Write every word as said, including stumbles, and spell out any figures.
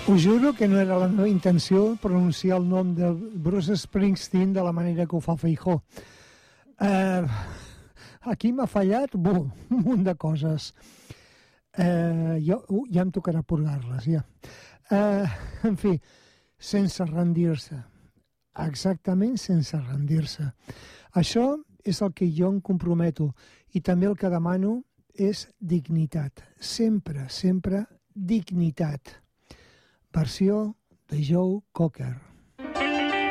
Us juro que no era la meva intenció pronunciar el nom de Bruce Springsteen de la manera que ho fa Feijó. Eh, aquí m'ha fallat bo, un munt de coses. Eh, jo, uh, ja em tocarà purgar-les, ja. Eh, en fi, sense rendir-se. Exactament sense rendir-se. Això és el que jo em comprometo i també el que demano és dignitat. Sempre, sempre dignitat. Versió de Joe Cocker.